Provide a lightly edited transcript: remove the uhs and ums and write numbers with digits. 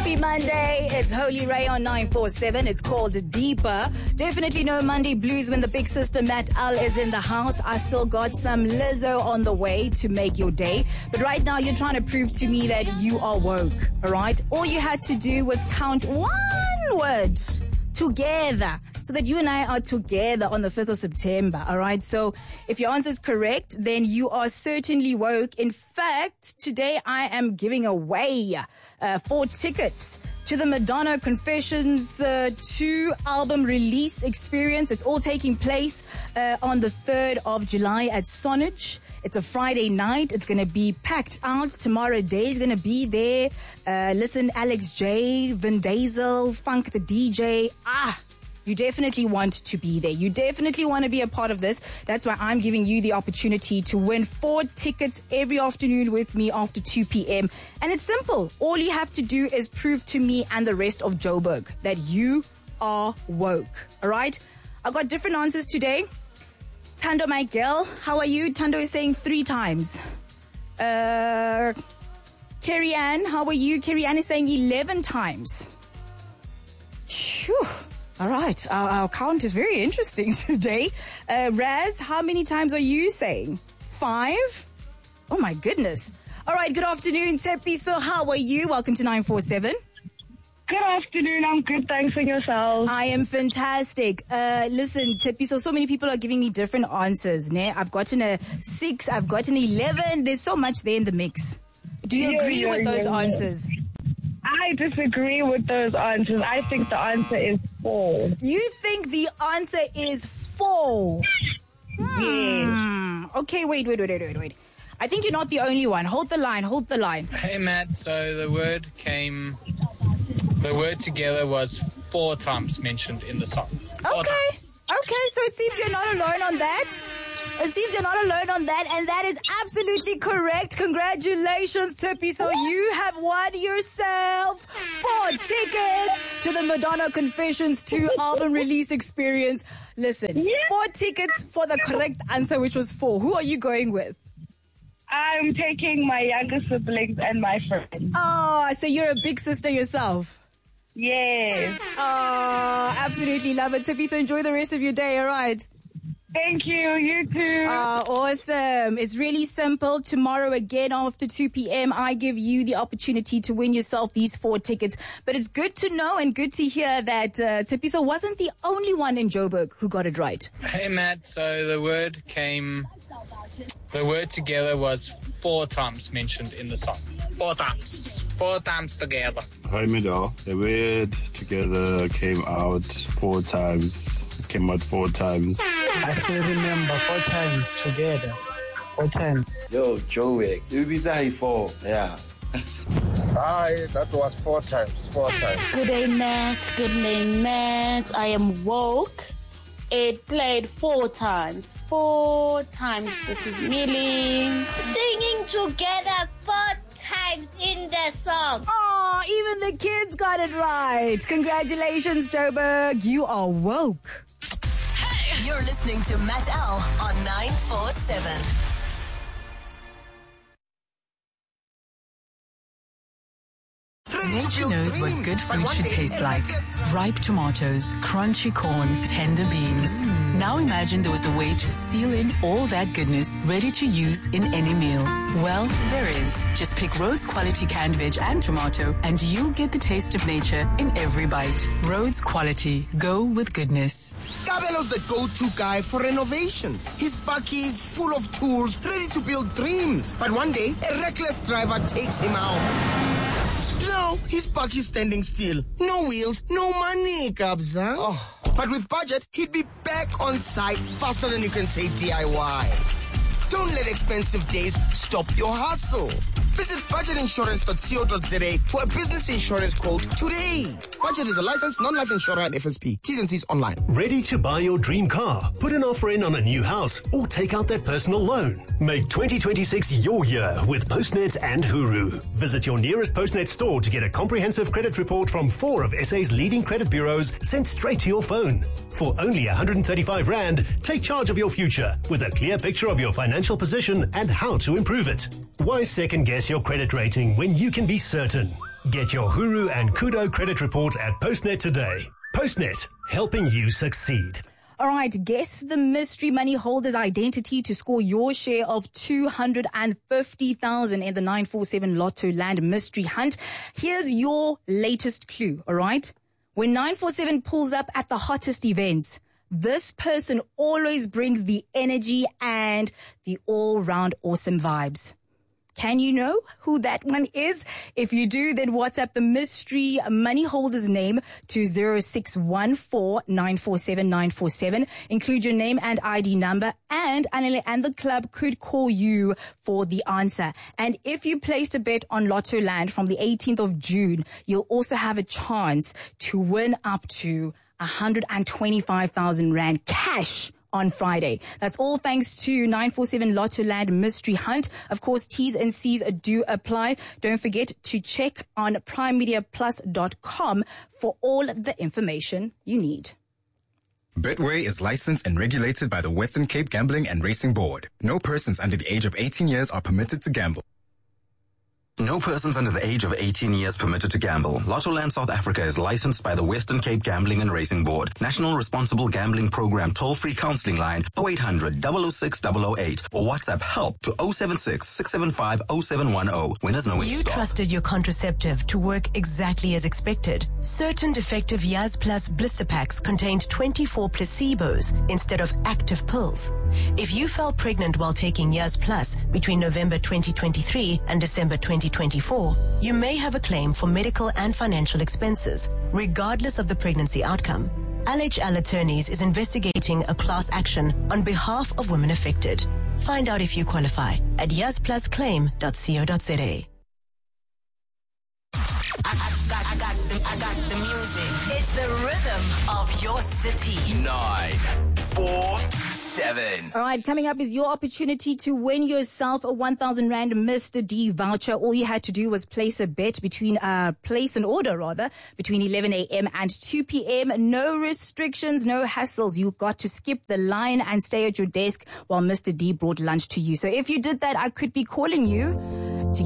Happy Monday. It's Holy Ray on 947. It's called Deeper. Definitely no Monday blues when the big sister Matt Al is in the house. I still got some Lizzo on the way to make your day. But right now you're trying to prove to me that you are woke. All right? All you had to do was count one word together so that you and I are together on the 5th of September. All right? So if your answer is correct, then you are certainly woke. In fact, today I am giving away 4 tickets to the Madonna Confessions 2 album release experience. It's all taking place on the 3rd of July at Sonnage. It's a Friday night. It's going to be packed out. Tomorrow Day is going to be there. Listen, Alex J, Vin Diesel, Funk the DJ. You definitely want to be there. You definitely want to be a part of this. That's why I'm giving you the opportunity to win 4 tickets every afternoon with me after 2 p.m. And it's simple. All you have to do is prove to me and the rest of Joburg that you are woke. All right? I've got different answers today. Tando, my girl, how are you? Tando is saying 3 times. Carrie Ann, how are you? Carrie Ann is saying 11 times. Phew. All right, our count is very interesting today. Raz, how many times are you saying? 5? Oh my goodness. All right, good afternoon, Tshepiso. So how are you? Welcome to 947. Good afternoon, I'm good, thanks, and yourself? I am fantastic. Listen, Tshepiso, so many people are giving me different answers. Ne? I've gotten a 6, I've gotten 11. There's so much there in the mix. Do you agree with those answers? I disagree with those answers. I think the answer is 4. You think the answer is 4? Yes. Okay, wait. I think you're not the only one. Hold the line. Hey, Matt, so the word together was 4 times mentioned in the song. Okay, so it seems you're not alone on that. And that is absolutely correct. Congratulations, Tshepiso. So you have won yourself 4 tickets to the Madonna Confessions 2 album release experience. Listen, 4 tickets for the correct answer, which was 4. Who are you going with? I'm taking my younger siblings and my friends. Oh, so you're a big sister yourself? Yes. Oh, absolutely love it. Tshepiso, so enjoy the rest of your day, all right? Thank you. You too. Awesome. It's really simple. Tomorrow again after 2 p.m., I give you the opportunity to win yourself these 4 tickets. But it's good to know and good to hear that Tshepiso wasn't the only one in Joburg who got it right. Hey, Matt, so the word together was 4 times mentioned in the song. 4 times. 4 times together. Hi, Mido. The word together came out 4 times. Came out 4 times. I still remember 4 times together. 4 times. Yo, Joey, you be say 4. Yeah. That was 4 times. 4 times. Good day, Matt. I am woke. It played 4 times. 4 times. This is Millie. Singing together 4 times in the song. Oh, even the kids got it right. Congratulations, Joburg. You are woke. Hey, you're listening to Matt Al on 947. Nature knows what good fruit should taste like. Ripe tomatoes, crunchy corn, tender beans. Now imagine there was a way to seal in all that goodness ready to use in any meal. Well, there is. Just pick Rhodes Quality canned veg and tomato and you'll get the taste of nature in every bite. Rhodes Quality. Go with goodness. Kabelo's the go-to guy for renovations. His bakkie is full of tools, ready to build dreams. But one day, a reckless driver takes him out. No, his bakkie standing still. No wheels, no money, Kabza. Oh. But with budget, he'd be back on site faster than you can say DIY. Don't let expensive days stop your hustle. Visit budgetinsurance.co.za for a business insurance quote today. Budget is a licensed non-life insurer and FSP. T's and C's online. Ready to buy your dream car? Put an offer in on a new house or take out that personal loan. Make 2026 your year with Postnet and Huru. Visit your nearest Postnet store to get a comprehensive credit report from 4 of SA's leading credit bureaus sent straight to your phone. For only 135 Rand, take charge of your future with a clear picture of your financial position and how to improve it. Why second guess your credit rating when you can be certain? Get your Huru and Kudo credit report at Postnet today. Postnet, helping you succeed. All right, guess the mystery money holder's identity to score your share of 250,000 in the 947 Lotto Land Mystery Hunt. Here's your latest clue, all right? When 947 pulls up at the hottest events, this person always brings the energy and the all-round awesome vibes. Can you know who that one is? If you do, then WhatsApp the mystery money holder's name to 0614-947-947. Include your name and ID number, and Anele and the club could call you for the answer. And if you placed a bet on Lotto Land from the 18th of June, you'll also have a chance to win up to 125,000 Rand cash on Friday. That's all thanks to 947 Lotto Land Mystery Hunt. Of course, T's and C's do apply. Don't forget to check on primemediaplus.com for all the information you need. Betway is licensed and regulated by the Western Cape Gambling and Racing Board. No persons under the age of 18 years are permitted to gamble. No persons under the age of 18 years permitted to gamble. Lottoland South Africa is licensed by the Western Cape Gambling and Racing Board. National Responsible Gambling Program toll-free counseling line 0800-006-008 or WhatsApp help to 076-675-0710. Winners know where to You stop. trusted your contraceptive to work exactly as expected. Certain defective Yaz Plus blister packs contained 24 placebos instead of active pills. If you fell pregnant while taking Yaz Plus between November 2023 and December 2024, you may have a claim for medical and financial expenses, regardless of the pregnancy outcome. LHL Attorneys is investigating a class action on behalf of women affected. Find out if you qualify at yazplusclaim.co.za. I got the music. It's the rhythm of your city. 947. All right, coming up is your opportunity to win yourself a 1,000 Rand Mr. D voucher. All you had to do was place an order between 11 a.m. and 2 p.m. No restrictions, no hassles. You got to skip the line and stay at your desk while Mr. D brought lunch to you. So if you did that, I could be calling you